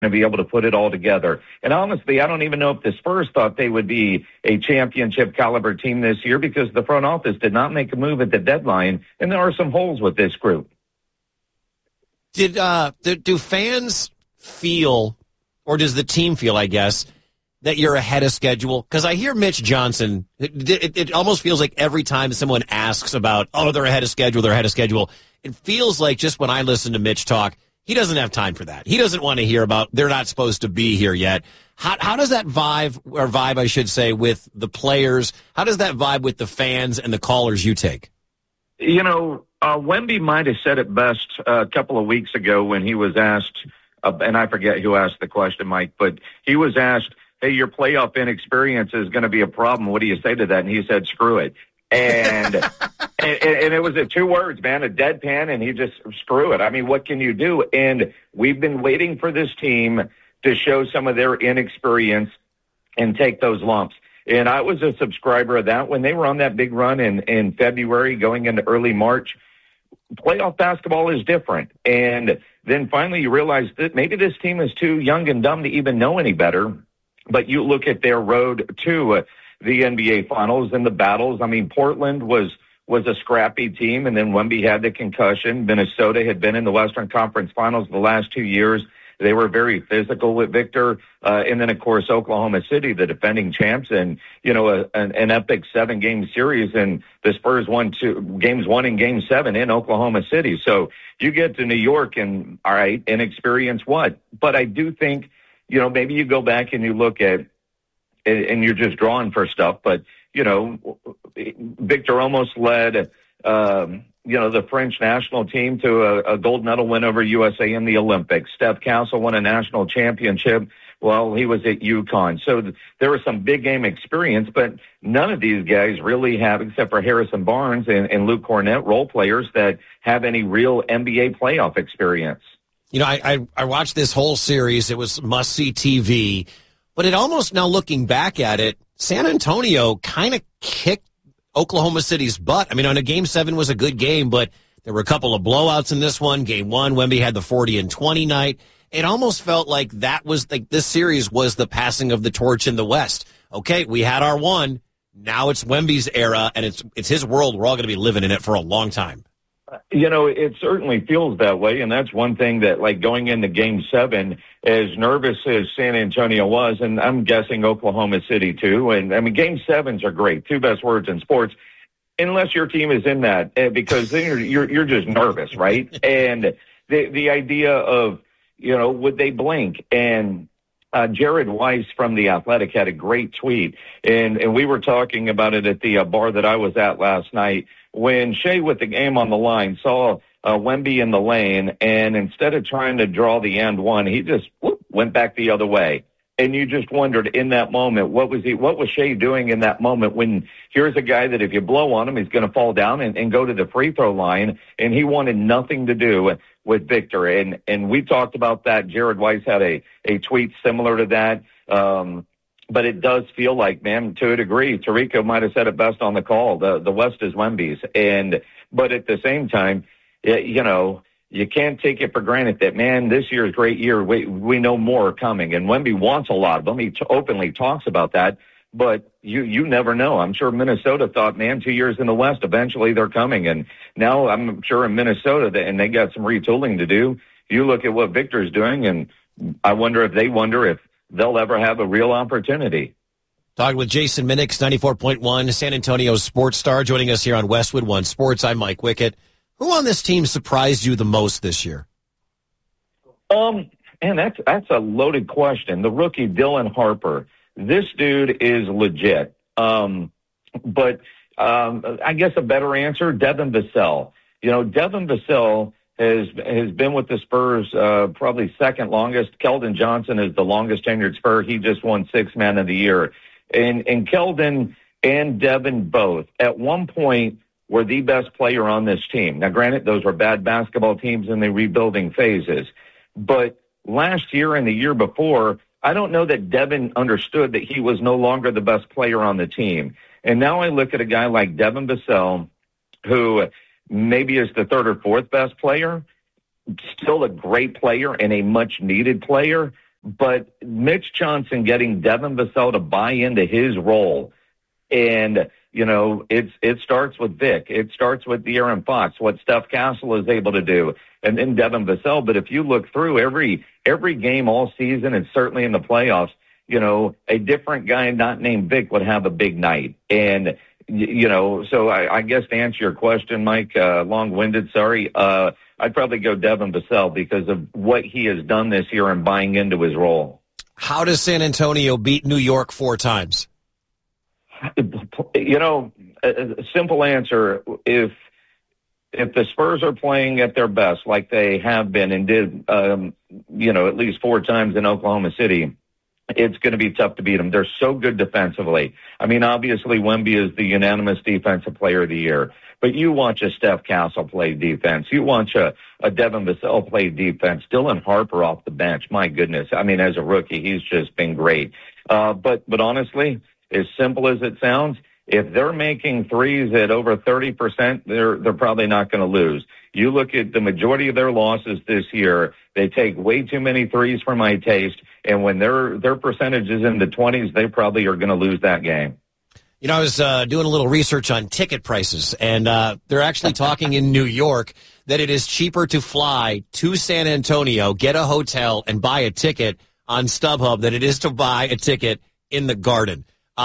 to be able to put it all together. And honestly, I don't even know if the Spurs thought they would be a championship caliber team this year because the front office did not make a move at the deadline, and there are some holes with this group. Do fans feel, or does the team feel, I guess, that you're ahead of schedule? Because I hear Mitch Johnson, it almost feels like every time someone asks about, they're ahead of schedule, it feels like just when I listen to Mitch talk, he doesn't have time for that. He doesn't want to hear about they're not supposed to be here yet. How does that vibe, I should say, with the players? How does that vibe with the fans and the callers you take? Wemby might have said it best a couple of weeks ago when he was asked, and I forget who asked the question, Mike, but he was asked, hey, your playoff inexperience is going to be a problem. What do you say to that? And he said, screw it. And and it was 2 words, man, a deadpan, and he just, screw it. I mean, what can you do? And we've been waiting for this team to show some of their inexperience and take those lumps. And I was a subscriber of that when they were on that big run in February going into early March. Playoff basketball is different. And then finally you realize that maybe this team is too young and dumb to even know any better. But you look at their road to the NBA Finals and the battles. I mean, Portland was a scrappy team, and then Wemby had the concussion. Minnesota had been in the Western Conference Finals the last 2 years. They were very physical with Victor. And then, of course, Oklahoma City, the defending champs, and, an epic 7-game series. And the Spurs won games 1 and game 7 in Oklahoma City. So you get to New York and, all right, and experience what? But I do think, maybe you go back and you look at, and you're just drawing for stuff, but, Victor almost led, the French national team to a gold medal win over USA in the Olympics. Steph Castle won a national championship while he was at UConn. So there was some big game experience, but none of these guys really have, except for Harrison Barnes and Luke Cornett, role players that have any real NBA playoff experience. I watched this whole series. It was must-see TV. But it almost, now looking back at it, San Antonio kind of kicked Oklahoma City's butt. I mean, on a Game 7 was a good game, but there were a couple of blowouts in this one. Game 1, Wemby had the 40-20 night. It almost felt like that was like this series was the passing of the torch in the West. Okay, we had our one. Now it's Wemby's era, and it's his world. We're all going to be living in it for a long time. It certainly feels that way, and that's one thing that, like, going into Game 7, as nervous as San Antonio was, and I'm guessing Oklahoma City too, and, I mean, Game 7s are great, 2 best words in sports, unless your team is in that, because then you're just nervous, right? And the idea of, would they blink? And Jared Weiss from The Athletic had a great tweet, and we were talking about it at the bar that I was at last night, when Shea, with the game on the line, saw Wemby in the lane, and instead of trying to draw the end one, he just went back the other way. And you just wondered in that moment, what was Shea doing in that moment when here's a guy that if you blow on him, he's going to fall down and go to the free throw line, and he wanted nothing to do with Victor. And we talked about that. Jared Weiss had a tweet similar to that. But it does feel like, man, to a degree, Tarico might have said it best on the call. The West is Wemby's. But at the same time, you can't take it for granted that, man, this year is a great year. We know more are coming. And Wemby wants a lot of them. He openly talks about that. But you never know. I'm sure Minnesota thought, man, 2 years in the West, eventually they're coming. And now I'm sure in Minnesota, and they got some retooling to do. You look at what Victor's doing, and I wonder if they'll ever have a real opportunity. Talking with Jason Minix, 94.1, San Antonio sports star, joining us here on Westwood One Sports. I'm Mike Wickett. Who on this team surprised you the most this year? And that's a loaded question. The rookie, Dylan Harper. This dude is legit. But I guess a better answer, Devin Vassell. Devin Vassell has been with the Spurs probably second longest. Keldon Johnson is the longest tenured Spur. He just won Sixth Man of the Year. And Keldon and Devin both at one point were the best player on this team. Now, granted, those were bad basketball teams in the rebuilding phases. But last year and the year before, I don't know that Devin understood that he was no longer the best player on the team. And now I look at a guy like Devin Vassell, who maybe is the third or fourth best player, still a great player and a much-needed player. But Mitch Johnson getting Devin Vassell to buy into his role, and it starts with Vic. It starts with De'Aaron Fox, what Steph Castle is able to do, and then Devin Vassell. But if you look through every game all season, and certainly in the playoffs, a different guy not named Vic would have a big night. And, so I guess to answer your question, Mike, long-winded, sorry, I'd probably go Devin Vassell because of what he has done this year and buying into his role. How does San Antonio beat New York 4 times? A simple answer, if the Spurs are playing at their best like they have been and did, at least 4 times in Oklahoma City, it's going to be tough to beat them. They're so good defensively. I mean, obviously, Wemby is the unanimous defensive player of the year. But you watch a Steph Castle play defense. You watch a Devin Vassell play defense. Dylan Harper off the bench. My goodness. I mean, as a rookie, he's just been great. But honestly, as simple as it sounds, if they're making threes at over 30%, they're probably not going to lose. You look at the majority of their losses this year, they take way too many threes for my taste. And when their percentage is in the 20s, they probably are going to lose that game. I was doing a little research on ticket prices, and they're actually talking in New York that it is cheaper to fly to San Antonio, get a hotel, and buy a ticket on StubHub than it is to buy a ticket in the Garden.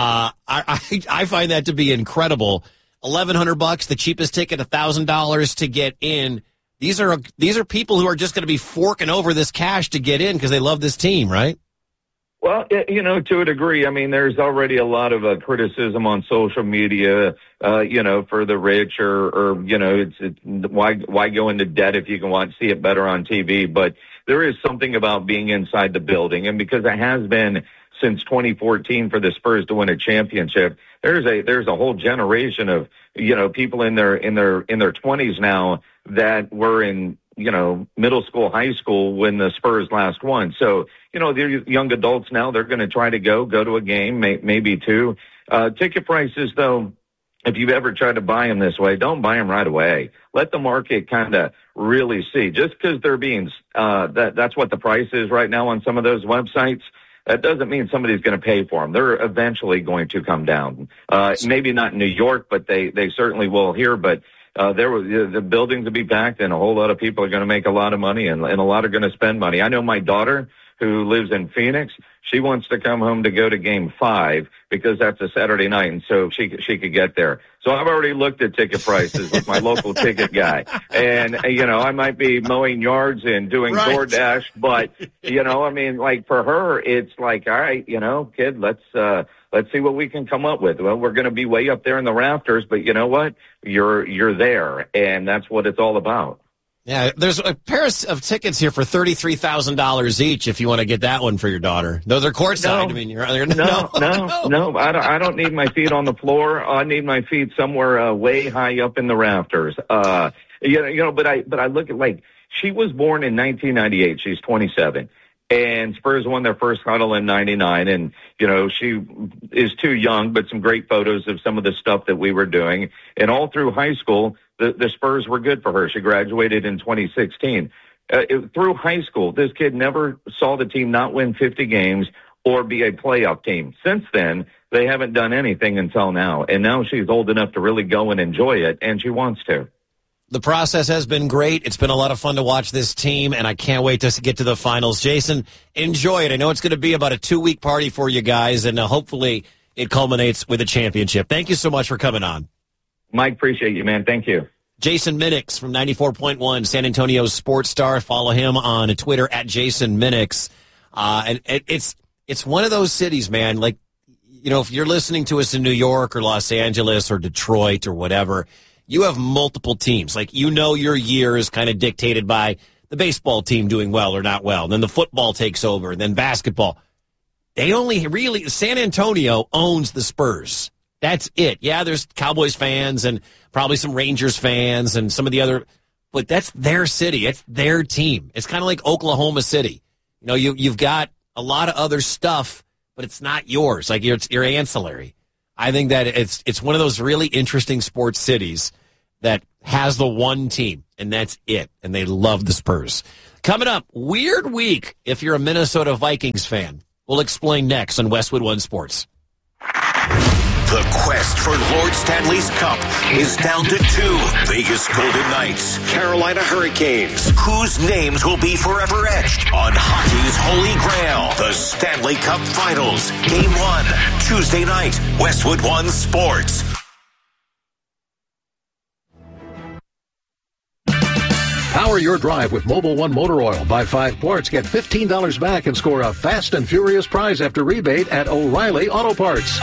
I find that to be incredible. $1,100, the cheapest ticket, $1,000 to get in. These are people who are just going to be forking over this cash to get in because they love this team, right? Well, to a degree. I mean, there's already a lot of criticism on social media, for the rich or it's why go into debt if you can see it better on TV. But there is something about being inside the building, and because it has been since 2014 for the Spurs to win a championship, there's a whole generation of people in their 20s now that were in middle school, high school when the Spurs last won. So, they're young adults now. They're going to try to go to a game, maybe 2. Ticket prices, though, if you've ever tried to buy them this way, don't buy them right away. Let the market kind of really see. Just because they're being that's what the price is right now on some of those websites, that doesn't mean somebody's going to pay for them. They're eventually going to come down. Maybe not in New York, but they certainly will here. But the buildings will be packed, and a whole lot of people are going to make a lot of money, and a lot are going to spend money. I know my daughter, who lives in Phoenix, she wants to come home to go to Game 5 because that's a Saturday night, and so she could get there. So I've already looked at ticket prices with my local ticket guy, and I might be mowing yards and doing DoorDash, but for her, it's like, all right, kid, let's see what we can come up with. Well, we're going to be way up there in the rafters, but you know what? You're there, and that's what it's all about. Yeah, there's a pair of tickets here for $33,000 each if you want to get that one for your daughter. Those are courtside. No. I don't need my feet on the floor. I need my feet somewhere way high up in the rafters. But I look at, she was born in 1998. She's 27. And Spurs won their first title in 99. And, she is too young, but some great photos of some of the stuff that we were doing. And all through high school, the Spurs were good for her. She graduated in 2016. Through high school, this kid never saw the team not win 50 games or be a playoff team. Since then, they haven't done anything until now. And now she's old enough to really go and enjoy it, and she wants to. The process has been great. It's been a lot of fun to watch this team, and I can't wait to get to the finals. Jason, enjoy it. I know it's going to be about a 2-week party for you guys, and hopefully it culminates with a championship. Thank you so much for coming on. Mike, appreciate you, man. Thank you. Jason Minix from 94.1, San Antonio's sports star. Follow him on Twitter at Jason Minix. And it's one of those cities, man. If you're listening to us in New York or Los Angeles or Detroit or whatever, you have multiple teams. Your year is kind of dictated by the baseball team doing well or not well. Then the football takes over, and then basketball. San Antonio owns the Spurs. That's it. Yeah, there's Cowboys fans and probably some Rangers fans and some of the other, but that's their city. It's their team. It's kind of like Oklahoma City. You've got a lot of other stuff, but it's not yours. It's your ancillary. I think that it's one of those really interesting sports cities that has the one team, and that's it. And they love the Spurs. Coming up, weird week if you're a Minnesota Vikings fan. We'll explain next on Westwood One Sports. The quest for Lord Stanley's Cup is down to 2. Vegas Golden Knights, Carolina Hurricanes. Whose names will be forever etched on hockey's holy grail? The Stanley Cup Finals. Game 1, Tuesday night, Westwood One Sports. Power your drive with Mobil 1 Motor Oil. Buy 5 quarts, get $15 back, and score a fast and furious prize after rebate at O'Reilly Auto Parts.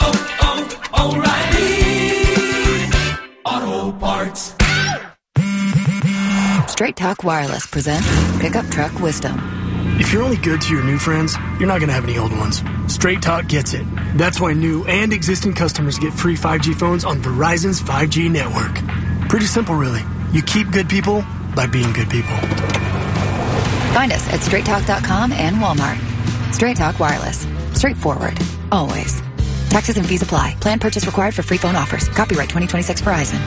O'Reilly Auto Parts. Straight Talk Wireless presents Pickup Truck Wisdom. If you're only good to your new friends, you're not going to have any old ones. Straight Talk gets it. That's why new and existing customers get free 5G phones on Verizon's 5G network. Pretty simple, really. You keep good people by being good people. Find us at straighttalk.com and Walmart. Straight Talk Wireless. Straightforward. Always. Taxes and fees apply. Plan purchase required for free phone offers. Copyright 2026 Verizon.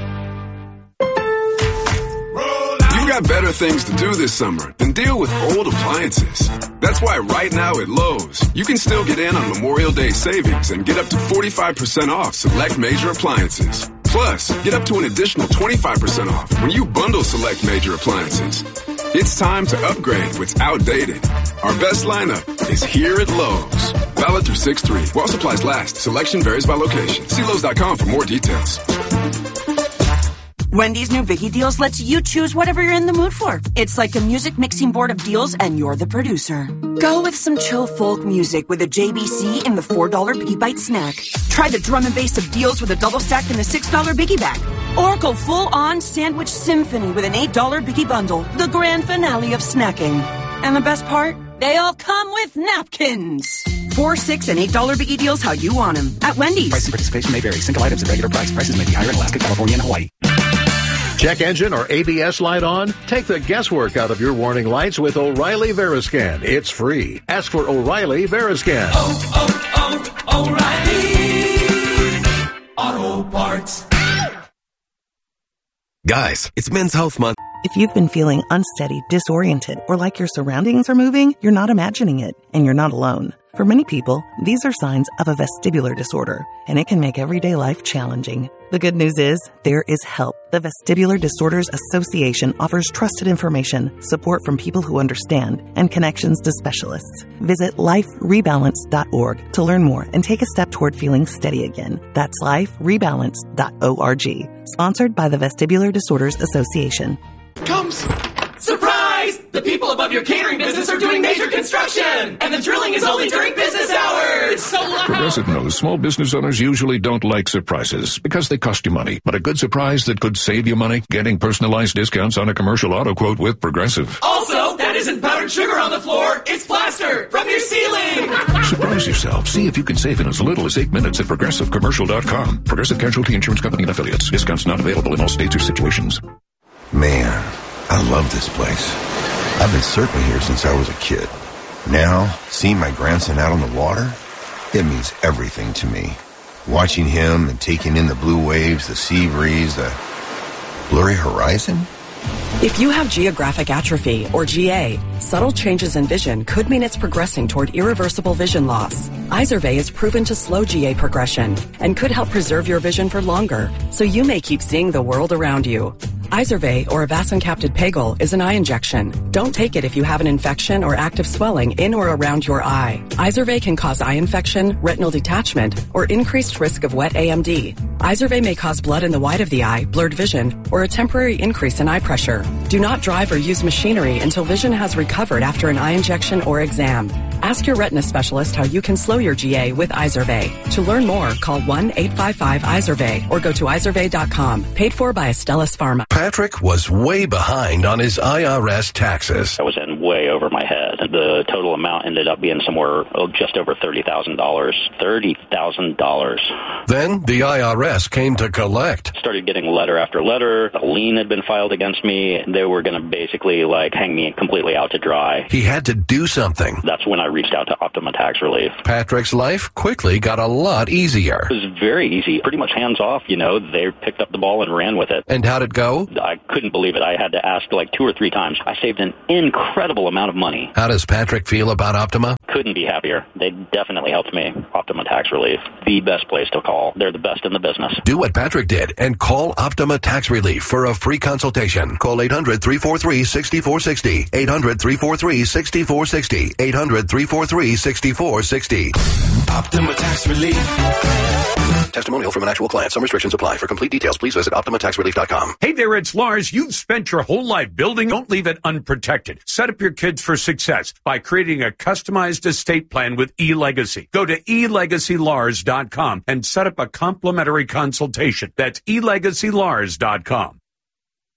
You've got better things to do this summer than deal with old appliances. That's why right now at Lowe's, you can still get in on Memorial Day savings and get up to 45% off select major appliances. Plus, get up to an additional 25% off when you bundle select major appliances. It's time to upgrade what's outdated. Our best lineup is here at Lowe's. Valid through 6/3. While supplies last, selection varies by location. See Lowe's.com for more details. Wendy's new Biggie Deals lets you choose whatever you're in the mood for. It's like a music mixing board of deals, and you're the producer. Go with some chill folk music with a JBC in the $4 Biggie Bite snack. Try the drum and bass of deals with a double stack in the $6 Biggie Bag. Or go full-on sandwich symphony with an $8 Biggie Bundle, the grand finale of snacking. And the best part? They all come with napkins. $4, $6, and $8 Biggie Deals how you want them at Wendy's. Price and participation may vary. Single items at regular price. Prices may be higher in Alaska, California, and Hawaii. Check engine or ABS light on? Take the guesswork out of your warning lights with O'Reilly Veriscan. It's free. Ask for O'Reilly Veriscan. O'Reilly Auto Parts. Guys, it's Men's Health Month. If you've been feeling unsteady, disoriented, or like your surroundings are moving, you're not imagining it, and you're not alone. For many people, these are signs of a vestibular disorder, and it can make everyday life challenging. The good news is, there is help. The Vestibular Disorders Association offers trusted information, support from people who understand, and connections to specialists. Visit liferebalance.org to learn more and take a step toward feeling steady again. That's liferebalance.org. Sponsored by the Vestibular Disorders Association. Comes. Surprise! The people above your catering business are doing major construction, and the drilling is only during business hours. So loud. Progressive knows small business owners usually don't like surprises because they cost you money. But a good surprise that could save you money? Getting personalized discounts on a commercial auto quote with Progressive. Also, that isn't powdered sugar on the floor. It's plaster from your ceiling. Surprise yourself. See if you can save in as little as 8 minutes at ProgressiveCommercial.com. Progressive Casualty Insurance Company and Affiliates. Discounts not available in all states or situations. Man, I love this place. I've been surfing here since I was a kid. Now, seeing my grandson out on the water, it means everything to me. Watching him and taking in the blue waves, the sea breeze, the blurry horizon. If you have geographic atrophy, or GA, subtle changes in vision could mean it's progressing toward irreversible vision loss. Izervay is proven to slow GA progression and could help preserve your vision for longer, so you may keep seeing the world around you. Izervay, or avacincaptad pegol, is an eye injection. Don't take it if you have an infection or active swelling in or around your eye. Izervay can cause eye infection, retinal detachment, or increased risk of wet AMD. Izervay may cause blood in the white of the eye, blurred vision, or a temporary increase in eye pressure. Do not drive or use machinery until vision has recovered after an eye injection or exam. Ask your retina specialist how you can slow your GA with Izervay. To learn more, call 1-855-IZERVAY or go to izervay.com. Paid for by Astellas Pharma. Patrick was way behind on his IRS taxes. I was in in way over my head. The total amount ended up being somewhere just over $30,000. $30,000. Then the IRS came to collect. Started getting letter after letter. A lien had been filed against me. They were going to basically hang me completely out to dry. He had to do something. That's when I reached out to Optima Tax Relief. Patrick's life quickly got a lot easier. It was very easy, pretty much hands off. They picked up the ball and ran with it. And how'd it go? I couldn't believe it. I had to ask 2 or 3 times. I saved an incredible amount of money. How does Patrick feel about Optima? Couldn't be happier. They definitely helped me. Optima Tax Relief, the best place to call. They're the best in the business. Do what Patrick did and call Optima Tax Relief for a free consultation. Call 800-343-6460. 800-343-6460. 800-343-6460. Optima Tax Relief. Testimonial from an actual client. Some restrictions apply. For complete details, please visit OptimaTaxRelief.com. Hey there, it's Lars. You've spent your whole life building. Don't leave it unprotected. Set up your kids for success by creating a customized estate plan with eLegacy. Go to elegacylars.com and set up a complimentary consultation. That's elegacylars.com.